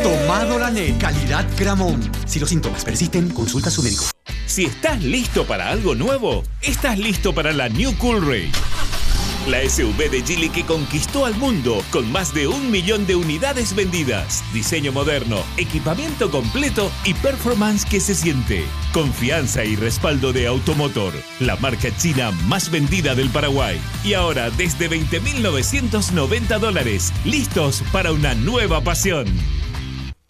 Tomado Lanet, calidad Gramón. Si los síntomas persisten, consulta a su médico. Si estás listo para algo nuevo, estás listo para la New Cool Ray. La SUV de Geely que conquistó al mundo con más de 1 millón de unidades vendidas. Diseño moderno, equipamiento completo y performance que se siente. Confianza y respaldo de Automotor, la marca china más vendida del Paraguay. Y ahora desde $20.990, listos para una nueva pasión.